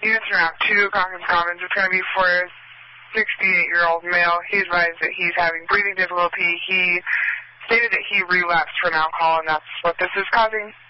Units around 2, Cochran's Commons. It's going to be for a 68-year-old male. He advised that he's having breathing difficulty. He stated that he relapsed from alcohol, and that's what this is causing.